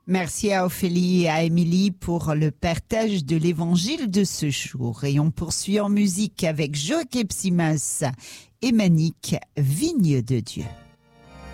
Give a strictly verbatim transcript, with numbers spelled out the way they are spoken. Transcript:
Merci à Ophélie et à Émilie pour le partage de l'évangile de ce jour. Et on poursuit en musique avec Joachim Simas et Manique, Vigne de Dieu.